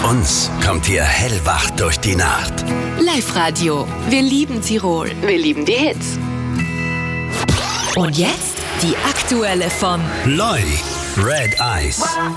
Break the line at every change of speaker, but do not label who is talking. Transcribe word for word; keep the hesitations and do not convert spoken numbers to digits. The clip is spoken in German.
uns kommt ihr hellwach durch die Nacht.
Live-Radio. Wir lieben Tirol. Wir lieben die Hits. Und jetzt die aktuelle von
Loi, Red Eyes.